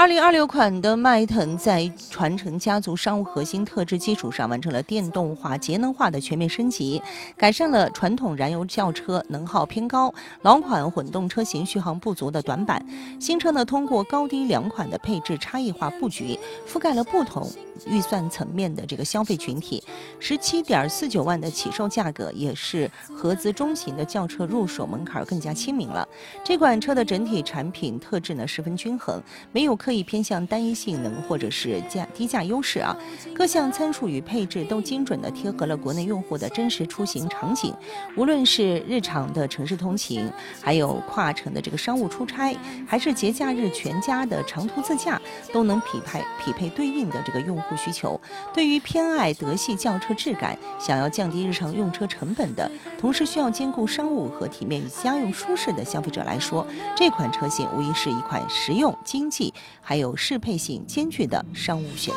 2026款的迈腾在传承家族商务核心特质基础上，完成了电动化、节能化的全面升级，改善了传统燃油轿车能耗偏高、老款混动车型续航不足的短板。新车呢，通过高低两款的配置差异化布局，覆盖了不同预算层面的这个消费群体。17.49万的起售价格，也是合资中型的轿车入手门槛更加亲民了。这款车的整体产品特质呢十分均衡，没有刻意偏向单一性能或者是低价优势啊，各项参数与配置都精准地贴合了国内用户的真实出行场景，无论是日常的城市通勤，还有跨城的这个商务出差，还是节假日全家的长途自驾，都能匹配对应的这个用户需求。对于偏爱德系轿车质感，想要降低日常用车成本的，同时需要兼顾商务和体面与家用舒适的消费者来说，这款车型无疑是一款实用、经济还有适配性兼具的商务选择。